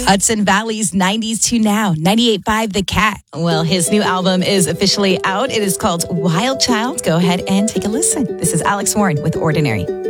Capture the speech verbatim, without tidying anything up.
Hudson Valley's nineties to now, ninety-eight point five The Cat. Well, his new album is officially out. It is called Wild Child. Go ahead and take a listen. This is Alex Warren with Ordinary.